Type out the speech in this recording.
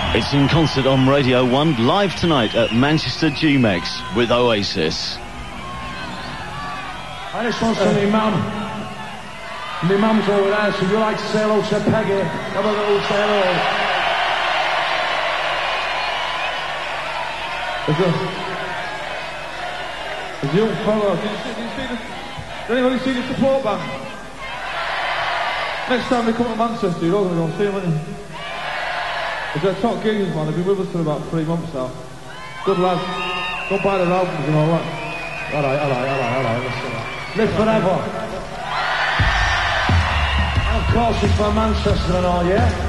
It's in concert on Radio 1, live tonight at Manchester GMEX with Oasis. And this one's for me mum. My mum's over there, so if you like to say hello to Peggy, have a little say hello. There's a young fellow. Did anybody see the support band? Next time they come to Manchester, you're all going to go and see them, aren't you? It's a top giggers, man. They've been with us for about 3 months now. Good lads. Go buy their albums and all that. Alright. Live forever. And of course it's for Manchester and all, yeah?